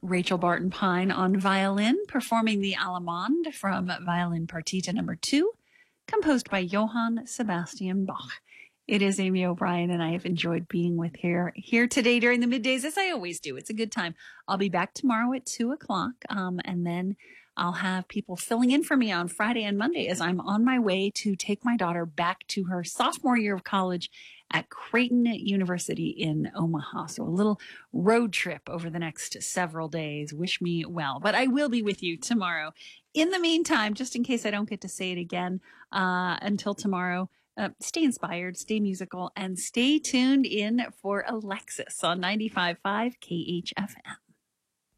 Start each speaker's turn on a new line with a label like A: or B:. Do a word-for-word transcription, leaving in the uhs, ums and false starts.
A: Rachel Barton Pine on violin, performing the Allemande from Violin Partita number two, composed by Johann Sebastian Bach. It is Amy O'Brien, and I have enjoyed being with here here today during the middays, as I always do. It's a good time. I'll be back tomorrow at two o'clock, um, and then I'll have people filling in for me on Friday and Monday as I'm on my way to take my daughter back to her sophomore year of college at Creighton University in Omaha. So a little road trip over the next several days. Wish me well. But I will be with you tomorrow. In the meantime, just in case I don't get to say it again, uh, until tomorrow, uh, stay inspired, stay musical, and stay tuned in for Alexis on ninety-five point five K H F M.